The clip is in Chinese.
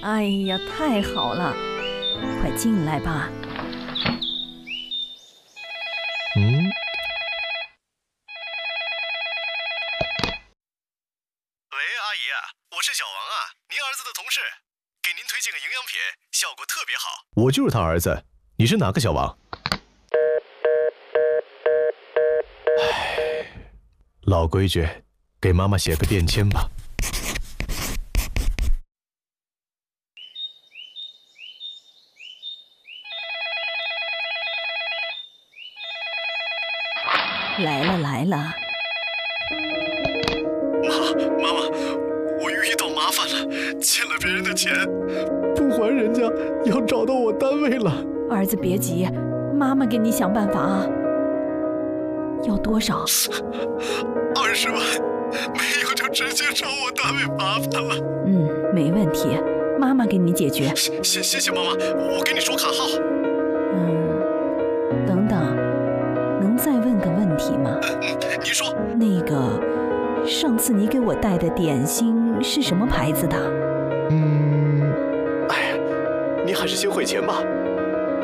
哎呀，太好了，快进来吧。 喂，阿姨，我是小王啊，您儿子的同事，给您推荐个营养品，效果特别好。 我就是他儿子，你是哪个小王？唉，老规矩，给妈妈写个便签吧。 来了来了。 妈妈，我遇到麻烦了，欠了别人的钱， 不还人家，要找到我单位了。 儿子别急，妈妈给你想办法啊。要多少 ？20万，没有就直接找我单位麻烦了。 没问题，妈妈给你解决。 谢谢妈妈，我给你说卡号。 等等，能再问个问题吗？ 您说。 那个，上次你给我带的点心是什么牌子的？ 哎呀，你还是先汇钱吧。